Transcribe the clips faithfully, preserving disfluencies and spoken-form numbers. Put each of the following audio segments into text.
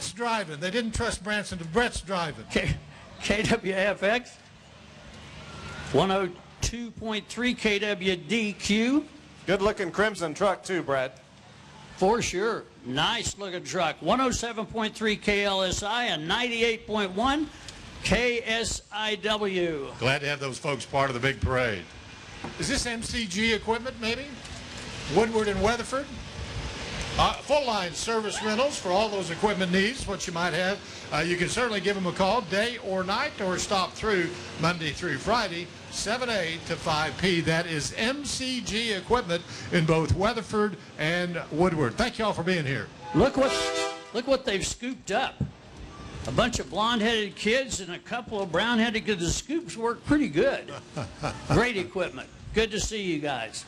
Brett's driving. They didn't trust Branson. Brett's driving. K- KWFX, one oh two point three K W D Q. Good-looking crimson truck, too, Brett. For sure. Nice looking truck. one oh seven point three K L S I and ninety-eight point one K S I W. Glad to have those folks part of the big parade. Is this M C G equipment, maybe? Woodward and Weatherford? Uh, full line service rentals for all those equipment needs, what you might have. Uh, you can certainly give them a call day or night or stop through Monday through Friday, seven A to five P. That is M C G equipment in both Weatherford and Woodward. Thank you all for being here. Look what, look what they've scooped up. A bunch of blonde-headed kids and a couple of brown-headed kids. The scoops work pretty good. Great equipment. Good to see you guys.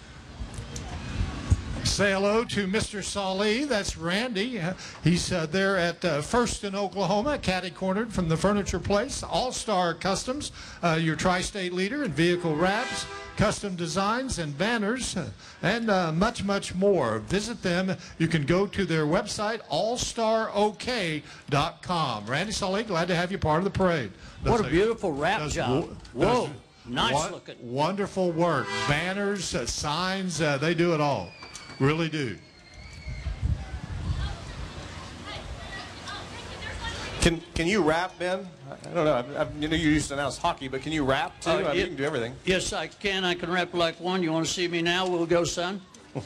Say hello to Mister Salih. That's Randy. He's uh, there at uh, First in Oklahoma, catty-cornered from the Furniture Place. All-Star Customs, uh, your tri-state leader in vehicle wraps, custom designs and banners, uh, and uh, much, much more. Visit them. You can go to their website, all star O K dot com. Randy Salih, glad to have you part of the parade. What Does a beautiful wrap does, job. does, Whoa, nice What looking. Wonderful work. Banners, uh, signs, uh, they do it all. Really do. Can can you rap, Ben? I don't know. I, I, you know you used to announce hockey, but can you rap too? Uh, I mean, yeah. you can do everything. Yes, I can. I can rap like one. You want to see me now? We'll go, son.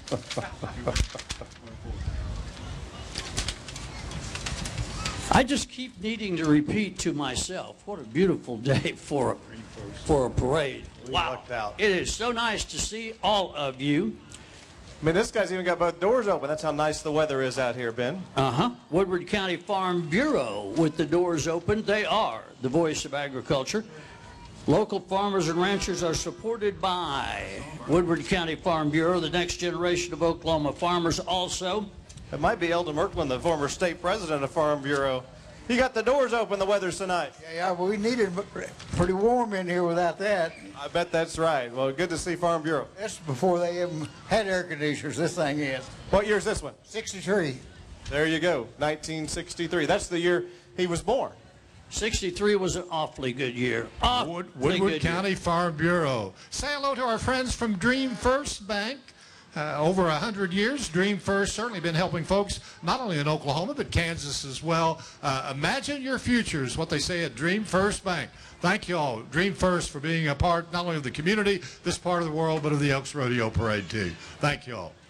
I just keep needing to repeat to myself, what a beautiful day for, for a parade. Wow. lucked out. It is so nice to see all of you. I mean, this guy's even got both doors open. That's how nice the weather is out here, Ben. Uh-huh. Woodward County Farm Bureau with the doors open. They are the voice of agriculture. Local farmers and ranchers are supported by Woodward County Farm Bureau, the next generation of Oklahoma farmers also. It might be Eldon Merklin, the former state president of Farm Bureau. You got the doors open, the weather's tonight. Yeah, yeah, well, we needed pretty warm in here without that. I bet that's right. Well, good to see Farm Bureau. That's before they even had air conditioners, this thing is. What year's this one? sixty-three. There you go, nineteen sixty-three. That's the year he was born. sixty-three was an awfully good year. Awfully Wood, Woodward good County year. Farm Bureau. Say hello to our friends from Dream First Bank. Uh, over a hundred years, Dream First certainly been helping folks not only in Oklahoma but Kansas as well. Uh, imagine your future is what they say at Dream First Bank. Thank you all, Dream First, for being a part not only of the community, this part of the world, but of the Elks Rodeo Parade too. Thank you all.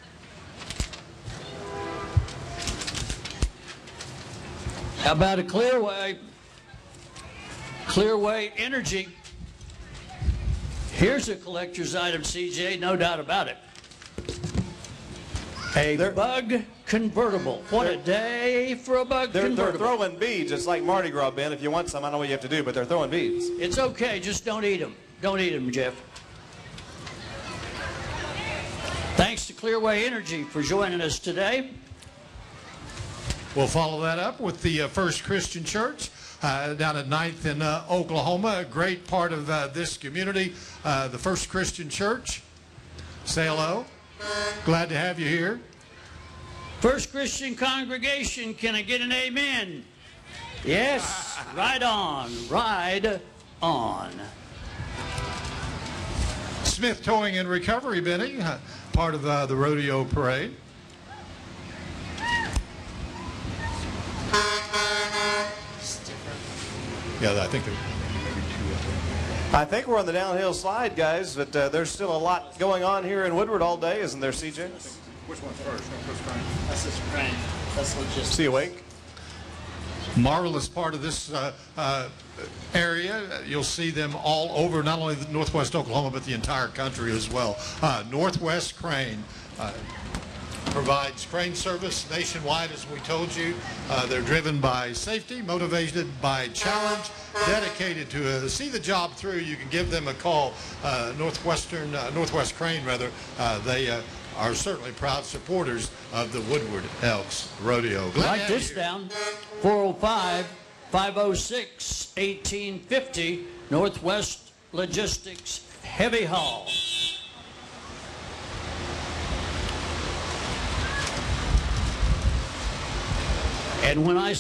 How about a Clearway? Clearway Energy. Here's a collector's item, C J, no doubt about it. A They're, bug convertible. What a day for a bug they're, convertible. They're throwing beads. It's like Mardi Gras, Ben. If you want some, I don't know what you have to do, but they're throwing beads. It's okay, just don't eat them. Don't eat them, Jeff. Thanks to Clearway Energy for joining us today. We'll follow that up with the uh, First Christian Church uh, down at ninth in uh, Oklahoma, a great part of uh, this community, uh, the First Christian Church. Say hello. Glad to have you here. First Christian Congregation, can I get an amen? Yes, right on, ride on. Smith Towing and Recovery, Benny, uh, part of uh, the rodeo parade. Yeah, I think they're I think we're on the downhill slide, guys, but uh, there's still a lot going on here in Woodward all day, isn't there, C J? Which one's first? That's this crane. That's logistics. See you awake. marvelous part of this uh, uh, area. You'll see them all over, not only northwest Oklahoma, but the entire country as well. Uh, Northwest Crane uh, provides crane service nationwide, as we told you. Uh, they're driven by safety, motivated by challenge, dedicated to uh, see the job through. You can give them a call. Uh, Northwestern, uh, Northwest Crane, rather. Uh, they uh, are certainly proud supporters of the Woodward Elks Rodeo. Glad Write this down. four oh five, five oh six, eighteen fifty, Northwest Logistics Heavy Haul. And when I